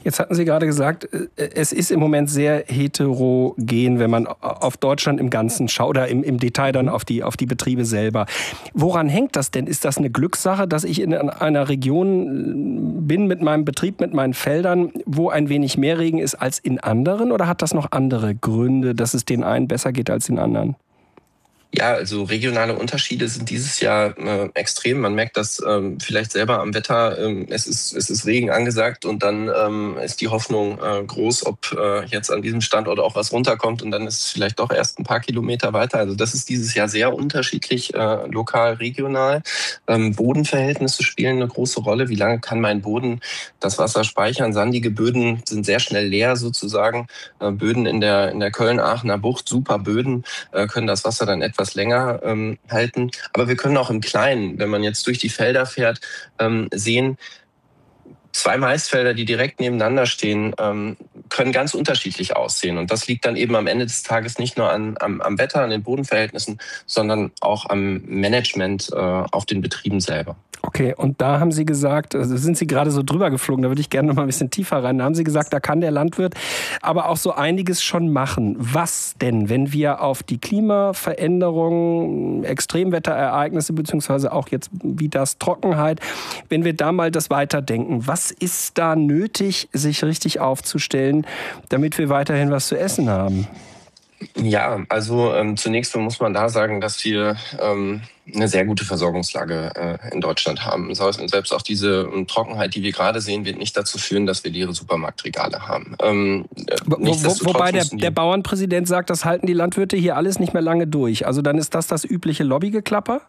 Jetzt hatten Sie gerade gesagt, es ist im Moment sehr heterogen, wenn man auf Deutschland im Ganzen schaut oder im Detail dann auf die Betriebe selber. Woran hängt das denn? Ist das eine Glückssache, dass ich in einer Region bin mit meinem Betrieb, mit meinen Feldern, wo ein wenig mehr Regen ist als in anderen? Oder hat das noch andere Gründe, dass es den einen besser geht als den anderen? Ja, also regionale Unterschiede sind dieses Jahr extrem. Man merkt das vielleicht selber am Wetter. Es ist Regen angesagt und dann ist die Hoffnung groß, ob jetzt an diesem Standort auch was runterkommt und dann ist es vielleicht doch erst ein paar Kilometer weiter. Also das ist dieses Jahr sehr unterschiedlich, lokal, regional. Bodenverhältnisse spielen eine große Rolle. Wie lange kann mein Boden das Wasser speichern? Sandige Böden sind sehr schnell leer sozusagen. Böden in der Köln-Aachener Bucht, super Böden, können das Wasser dann etwas länger halten. Aber wir können auch im Kleinen, wenn man jetzt durch die Felder fährt, sehen, 2 Maisfelder, die direkt nebeneinander stehen, können ganz unterschiedlich aussehen. Und das liegt dann eben am Ende des Tages nicht nur am Wetter, an den Bodenverhältnissen, sondern auch am Management auf den Betrieben selber. Okay, und da haben Sie gesagt, also sind Sie gerade so drüber geflogen, da würde ich gerne noch mal ein bisschen tiefer rein. Da haben Sie gesagt, da kann der Landwirt aber auch so einiges schon machen. Was denn, wenn wir auf die Klimaveränderung, Extremwetterereignisse, beziehungsweise auch jetzt wie das Trockenheit, wenn wir da mal das weiterdenken, was ist da nötig, sich richtig aufzustellen, damit wir weiterhin was zu essen haben? Ja, also zunächst muss man da sagen, dass wir eine sehr gute Versorgungslage in Deutschland haben. Selbst auch diese Trockenheit, die wir gerade sehen, wird nicht dazu führen, dass wir leere Supermarktregale haben. Wobei der Bauernpräsident sagt, das halten die Landwirte hier alles nicht mehr lange durch. Also dann ist das übliche Lobbygeklapper?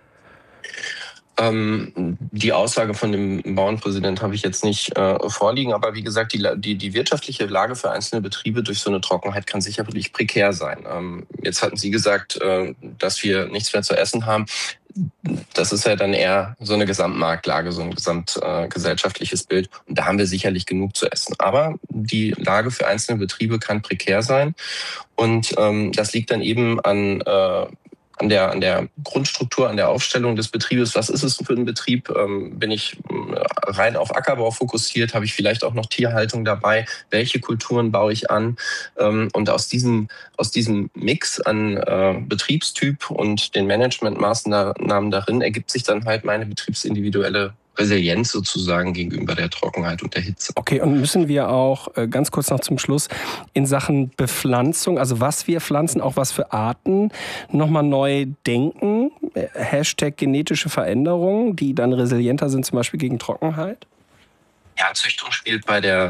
Die Aussage von dem Bauernpräsident habe ich jetzt nicht vorliegen, aber wie gesagt, die wirtschaftliche Lage für einzelne Betriebe durch so eine Trockenheit kann sicherlich prekär sein. Jetzt hatten Sie gesagt, dass wir nichts mehr zu essen haben. Das ist ja dann eher so eine Gesamtmarktlage, so ein gesamtgesellschaftliches Bild. Und da haben wir sicherlich genug zu essen. Aber die Lage für einzelne Betriebe kann prekär sein. Und das liegt dann eben an der Grundstruktur, an der Aufstellung des Betriebes. Was ist es für ein Betrieb? Bin ich rein auf Ackerbau fokussiert? Habe ich vielleicht auch noch Tierhaltung dabei? Welche Kulturen baue ich an? Und aus diesem Mix an Betriebstyp und den Managementmaßnahmen darin ergibt sich dann halt meine betriebsindividuelle Resilienz sozusagen gegenüber der Trockenheit und der Hitze. Okay, und müssen wir auch ganz kurz noch zum Schluss in Sachen Bepflanzung, also was wir pflanzen, auch was für Arten, nochmal neu denken? Hashtag genetische Veränderungen, die dann resilienter sind, zum Beispiel gegen Trockenheit? Ja, Züchtung spielt bei der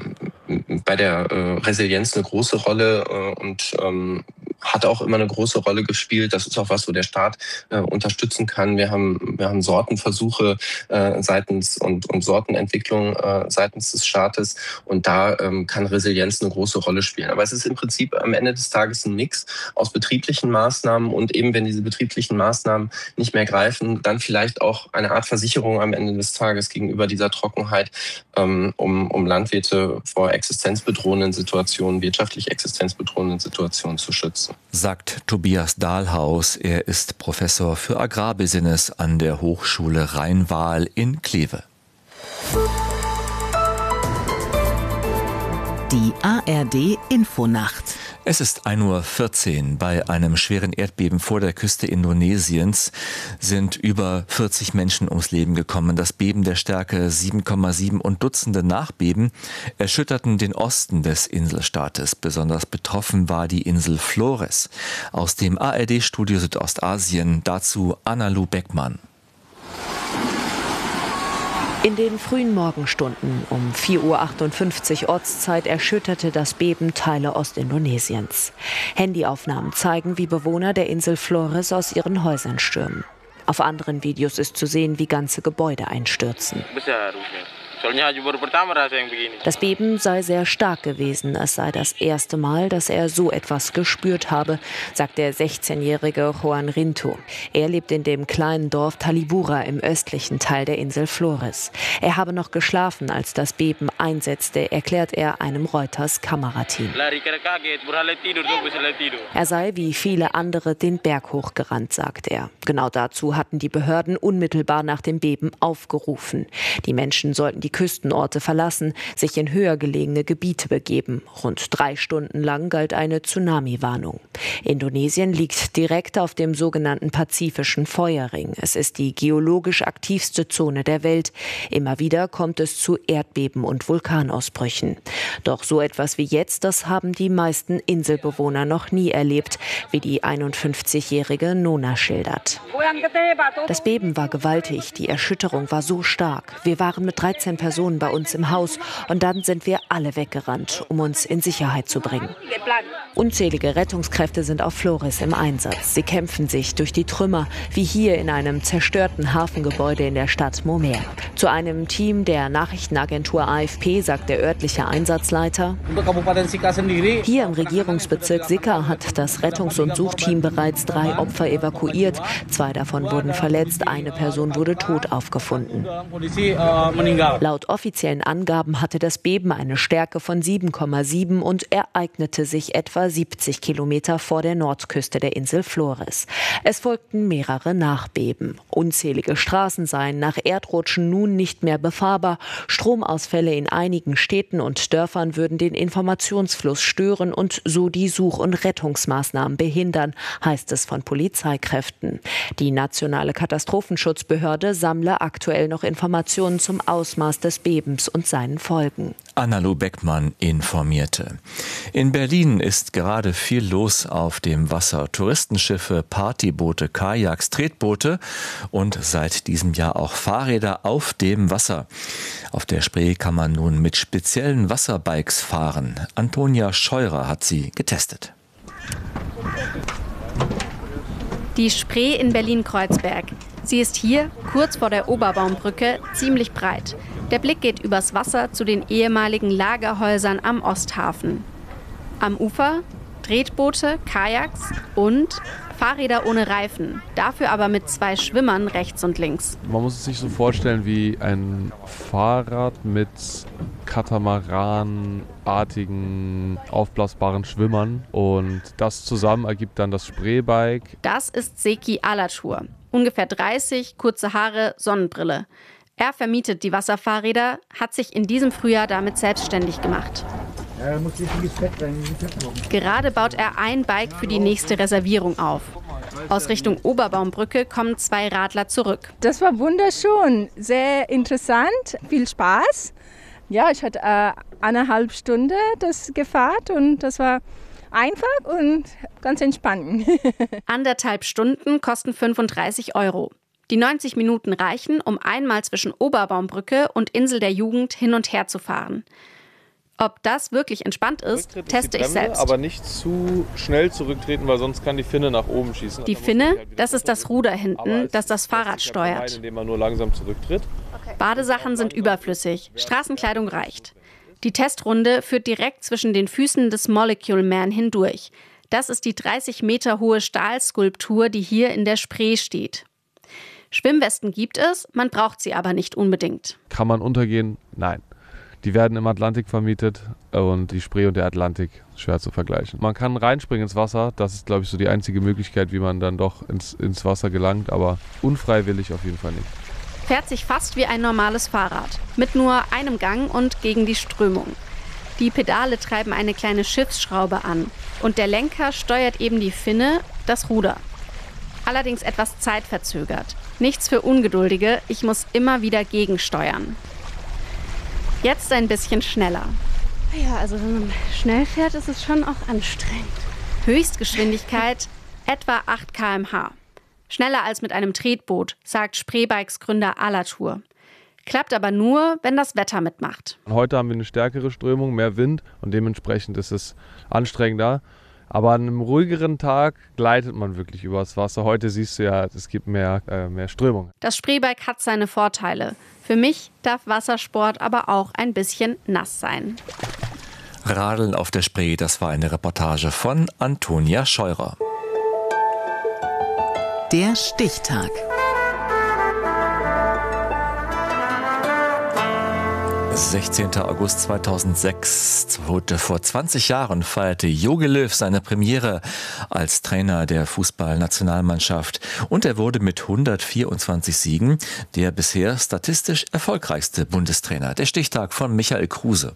Resilienz eine große Rolle und hat auch immer eine große Rolle gespielt. Das ist auch was, wo der Staat unterstützen kann. Wir haben Sortenversuche seitens und Sortenentwicklung seitens des Staates und da kann Resilienz eine große Rolle spielen. Aber es ist im Prinzip am Ende des Tages ein Mix aus betrieblichen Maßnahmen und eben, wenn diese betrieblichen Maßnahmen nicht mehr greifen, dann vielleicht auch eine Art Versicherung am Ende des Tages gegenüber dieser Trockenheit, um Landwirte vor existenzbedrohenden Situationen, wirtschaftlich existenzbedrohenden Situationen zu schützen. Sagt Tobias Dahlhaus. Er ist Professor für Agrarbusiness an der Hochschule Rhein-Waal in Kleve. Die ARD Infonacht. Es ist 1:14 Uhr. Bei einem schweren Erdbeben vor der Küste Indonesiens sind über 40 Menschen ums Leben gekommen. Das Beben der Stärke 7,7 und Dutzende Nachbeben erschütterten den Osten des Inselstaates. Besonders betroffen war die Insel Flores. Aus dem ARD-Studio Südostasien dazu Anna-Lu Beckmann. In den frühen Morgenstunden um 4:58 Uhr Ortszeit erschütterte das Beben Teile Ostindonesiens. Handyaufnahmen zeigen, wie Bewohner der Insel Flores aus ihren Häusern stürmen. Auf anderen Videos ist zu sehen, wie ganze Gebäude einstürzen. Das Beben sei sehr stark gewesen. Es sei das erste Mal, dass er so etwas gespürt habe, sagt der 16-jährige Juan Rinto. Er lebt in dem kleinen Dorf Talibura im östlichen Teil der Insel Flores. Er habe noch geschlafen, als das Beben einsetzte, erklärt er einem Reuters-Kamerateam. Er sei wie viele andere den Berg hochgerannt, sagt er. Genau dazu hatten die Behörden unmittelbar nach dem Beben aufgerufen. Die Menschen sollten die die Küstenorte verlassen, sich in höher gelegene Gebiete begeben. Rund 3 Stunden lang galt eine Tsunami-Warnung. Indonesien liegt direkt auf dem sogenannten Pazifischen Feuerring. Es ist die geologisch aktivste Zone der Welt. Immer wieder kommt es zu Erdbeben und Vulkanausbrüchen. Doch so etwas wie jetzt, das haben die meisten Inselbewohner noch nie erlebt, wie die 51-jährige Nona schildert. Das Beben war gewaltig, die Erschütterung war so stark. Wir waren mit 13 Personen bei uns im Haus und dann sind wir alle weggerannt, um uns in Sicherheit zu bringen. Unzählige Rettungskräfte sind auf Flores im Einsatz. Sie kämpfen sich durch die Trümmer, wie hier in einem zerstörten Hafengebäude in der Stadt Momer. Zu einem Team der Nachrichtenagentur AFP sagt der örtliche Einsatzleiter: Hier im Regierungsbezirk Sika hat das Rettungs- und Suchteam bereits 3 Opfer evakuiert. 2 davon wurden verletzt, eine Person wurde tot aufgefunden. Laut offiziellen Angaben hatte das Beben eine Stärke von 7,7 und ereignete sich etwa 70 Kilometer vor der Nordküste der Insel Flores. Es folgten mehrere Nachbeben. Unzählige Straßen seien nach Erdrutschen nun nicht mehr befahrbar. Stromausfälle in einigen Städten und Dörfern würden den Informationsfluss stören und so die Such- und Rettungsmaßnahmen behindern, heißt es von Polizeikräften. Die nationale Katastrophenschutzbehörde sammle aktuell noch Informationen zum Ausmaß des Bebens und seinen Folgen. Anna-Lu Beckmann informierte. In Berlin ist gerade viel los auf dem Wasser. Touristenschiffe, Partyboote, Kajaks, Tretboote und seit diesem Jahr auch Fahrräder auf dem Wasser. Auf der Spree kann man nun mit speziellen Wasserbikes fahren. Antonia Scheurer hat sie getestet. Die Spree in Berlin-Kreuzberg. Sie ist hier, kurz vor der Oberbaumbrücke, ziemlich breit. Der Blick geht übers Wasser zu den ehemaligen Lagerhäusern am Osthafen. Am Ufer Tretboote, Kajaks und Fahrräder ohne Reifen, dafür aber mit 2 Schwimmern rechts und links. Man muss es sich so vorstellen wie ein Fahrrad mit Katamaran-artigen, aufblasbaren Schwimmern. Und das zusammen ergibt dann das Spreebike. Das ist Seki Alatur. Ungefähr 30, kurze Haare, Sonnenbrille. Er vermietet die Wasserfahrräder, hat sich in diesem Frühjahr damit selbstständig gemacht. Gerade baut er ein Bike für die nächste Reservierung auf. Aus Richtung Oberbaumbrücke kommen 2 Radler zurück. Das war wunderschön, sehr interessant, viel Spaß. Ja, ich hatte 1,5 Stunden das gefahren und das war einfach und ganz entspannend. 1,5 Stunden kosten 35 €. Die 90 Minuten reichen, um einmal zwischen Oberbaumbrücke und Insel der Jugend hin und her zu fahren. Ob das wirklich entspannt ist, teste ich selbst. Aber nicht zu schnell zurücktreten, weil sonst kann die Finne nach oben schießen. Die Finne, das ist das Ruder hinten, das das Fahrrad steuert. Indem man nur langsam zurücktritt. Badesachen sind überflüssig, Straßenkleidung reicht. Die Testrunde führt direkt zwischen den Füßen des Molecule Man hindurch. Das ist die 30 Meter hohe Stahlskulptur, die hier in der Spree steht. Schwimmwesten gibt es, man braucht sie aber nicht unbedingt. Kann man untergehen? Nein. Die werden im Atlantik vermietet und die Spree und der Atlantik schwer zu vergleichen. Man kann reinspringen ins Wasser, das ist, glaube ich, so die einzige Möglichkeit, wie man dann doch ins Wasser gelangt, aber unfreiwillig auf jeden Fall nicht. Fährt sich fast wie ein normales Fahrrad, mit nur einem Gang und gegen die Strömung. Die Pedale treiben eine kleine Schiffsschraube an und der Lenker steuert eben die Finne, das Ruder. Allerdings etwas zeitverzögert. Nichts für Ungeduldige, ich muss immer wieder gegensteuern. Jetzt ein bisschen schneller. Ja, also wenn man schnell fährt, ist es schon auch anstrengend. Höchstgeschwindigkeit etwa 8 km/h. Schneller als mit einem Tretboot, sagt Spreebikes Gründer Alatur. Klappt aber nur, wenn das Wetter mitmacht. Heute haben wir eine stärkere Strömung, mehr Wind und dementsprechend ist es anstrengender. Aber an einem ruhigeren Tag gleitet man wirklich übers Wasser. Heute siehst du ja, es gibt mehr Strömung. Das Spreebike hat seine Vorteile. Für mich darf Wassersport aber auch ein bisschen nass sein. Radeln auf der Spree, das war eine Reportage von Antonia Scheurer. Der Stichtag. 16. August 2006. Vor 20 Jahren feierte Jogi Löw seine Premiere als Trainer der Fußballnationalmannschaft. Und er wurde mit 124 Siegen der bisher statistisch erfolgreichste Bundestrainer. Der Stichtag von Michael Kruse.